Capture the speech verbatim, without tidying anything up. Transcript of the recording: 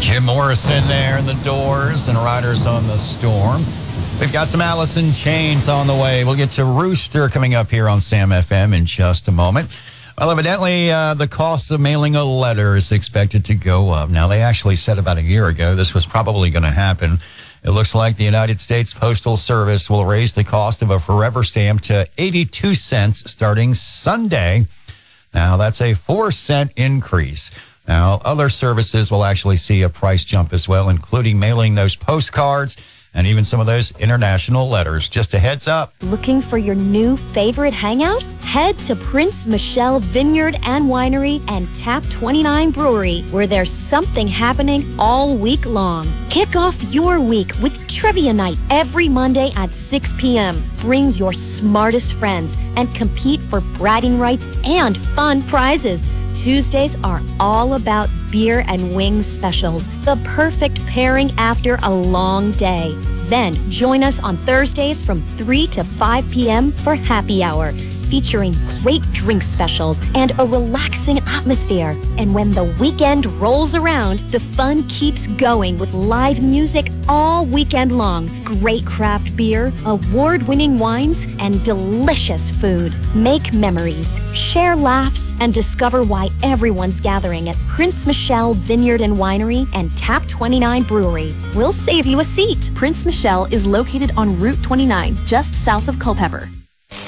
Jim Morrison there in the Doors and Riders on the Storm. We've got some Alice in Chains on the way. We'll get to Rooster coming up here on Sam F M in just a moment. Well, evidently, uh, the cost of mailing a letter is expected to go up. Now, they actually said about a year ago this was probably going to happen. It looks like the United States Postal Service will raise the cost of a forever stamp to eighty-two cents starting Sunday. Now, that's a four cent increase. Now, other services will actually see a price jump as well, including mailing those postcards and even some of those international letters. Just a heads up. Looking for your new favorite hangout? Head to Prince Michelle Vineyard and Winery and Tap twenty-nine Brewery, where there's something happening all week long. Kick off your week with Trivia Night every Monday at six p.m. Bring your smartest friends and compete for bragging rights and fun prizes. Tuesdays are all about beer and wings specials, the perfect pairing after a long day. Then join us on Thursdays from three to five p.m. for happy hour, featuring great drink specials and a relaxing atmosphere. And when the weekend rolls around, the fun keeps going with live music all weekend long, great craft beer, award-winning wines, and delicious food. Make memories, share laughs, and discover why everyone's gathering at Prince Michelle Vineyard and Winery and Tap twenty-nine Brewery. We'll save you a seat. Prince Michelle is located on Route twenty-nine, just south of Culpeper.